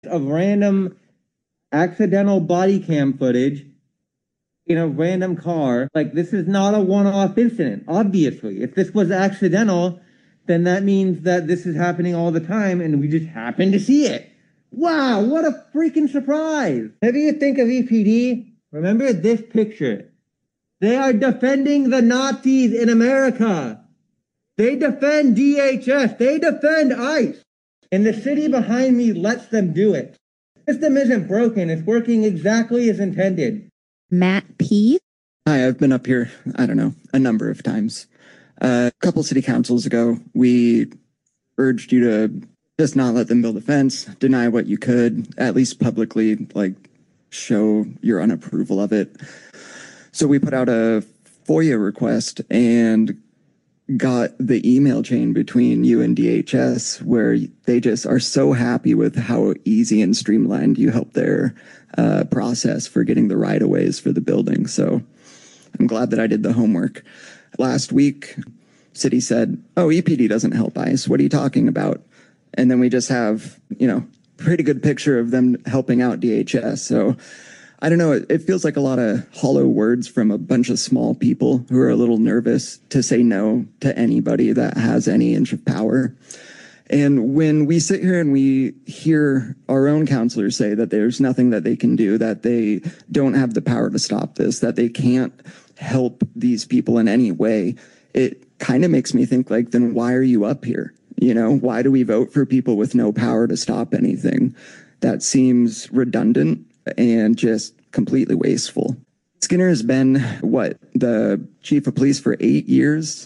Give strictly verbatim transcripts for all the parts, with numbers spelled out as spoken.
of random accidental body cam footage in a random car. Like, this is not a one-off incident, obviously. If this was accidental, then that means that this is happening all the time and we just happen to see it. Wow, what a freaking surprise. Whenever you think of E P D, remember this picture. They are defending the Nazis in America. They defend D H S. They defend ICE. And the city behind me lets them do it. The system isn't broken. It's working exactly as intended. Matt P. Hi, I've been up here, I don't know, a number of times. Uh, a couple city councils ago, we urged you to just not let them build a fence, deny what you could, at least publicly, like, show your unapproval of it. So we put out a FOIA request and got the email chain between you and D H S, where they just are so happy with how easy and streamlined you helped their uh, process for getting the right-of-ways for the building. So I'm glad that I did the homework. Last week, city said, oh, E P D doesn't help ICE. What are you talking about? And then we just have, you know, pretty good picture of them helping out D H S. So I don't know, it, it feels like a lot of hollow words from a bunch of small people who are a little nervous to say no to anybody that has any inch of power. And when we sit here and we hear our own counselors say that there's nothing that they can do, that they don't have the power to stop this, that they can't help these people in any way, it kind of makes me think, like, then why are you up here? You know, why do we vote for people with no power to stop anything? That seems redundant and just completely wasteful. Skinner has been, what, the chief of police for eight years?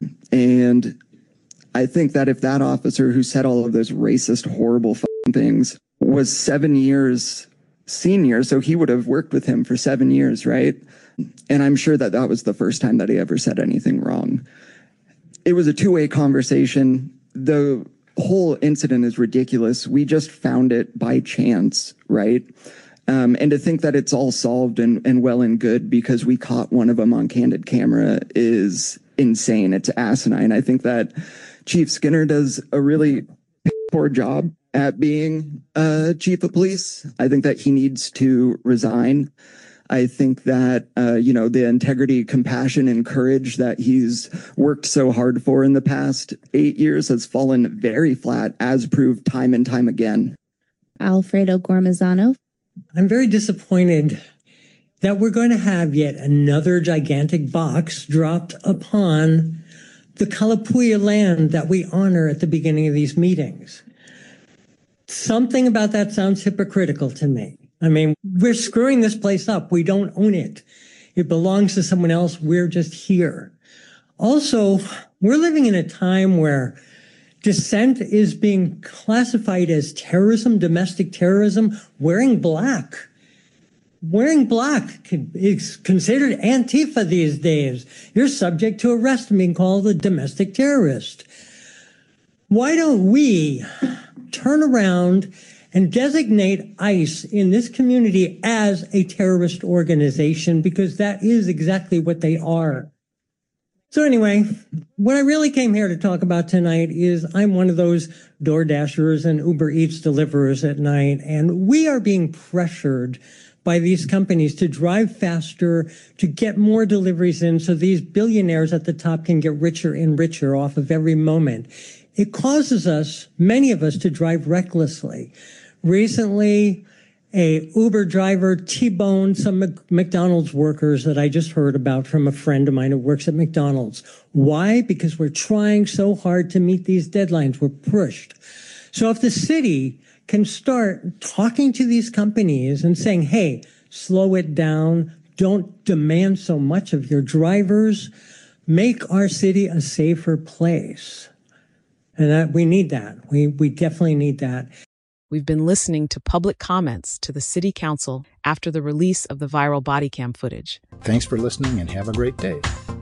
And I think that if that officer who said all of those racist, horrible f***ing things was seven years senior, so he would have worked with him for seven years, right? And I'm sure that that was the first time that he ever said anything wrong. It was a two-way conversation. The whole incident is ridiculous. We just found it by chance, right? Um, and to think that it's all solved and, and well and good because we caught one of them on candid camera is insane. It's asinine. I think that Chief Skinner does a really poor job at being uh, chief of police. I think that he needs to resign. I think that, uh, you know, the integrity, compassion, and courage that he's worked so hard for in the past eight years has fallen very flat, as proved time and time again. Alfredo Gormazano. I'm very disappointed that we're going to have yet another gigantic box dropped upon the Kalapuya land that we honor at the beginning of these meetings. Something about that sounds hypocritical to me. I mean, we're screwing this place up. We don't own it. It belongs to someone else. We're just here. Also, we're living in a time where dissent is being classified as terrorism, domestic terrorism. Wearing black. Wearing black is considered Antifa these days. You're subject to arrest and being called a domestic terrorist. Why don't we turn around and designate ICE in this community as a terrorist organization, because that is exactly what they are. So anyway, what I really came here to talk about tonight is I'm one of those DoorDashers and Uber Eats deliverers at night, and we are being pressured by these companies to drive faster, to get more deliveries in so these billionaires at the top can get richer and richer off of every moment. It causes us, many of us, to drive recklessly. Recently, a Uber driver T-boned some McDonald's workers that I just heard about from a friend of mine who works at McDonald's. Why? Because we're trying so hard to meet these deadlines. We're pushed. So if the city can start talking to these companies and saying, hey, slow it down, don't demand so much of your drivers, make our city a safer place. And that, we need that. We, we definitely need that. We've been listening to public comments to the City Council after the release of the viral body cam footage. Thanks for listening and have a great day.